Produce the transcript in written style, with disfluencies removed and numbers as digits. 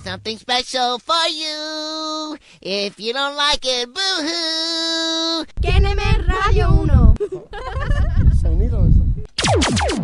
something special for you. If you don't like it, boo-hoo. KNM Radio 1.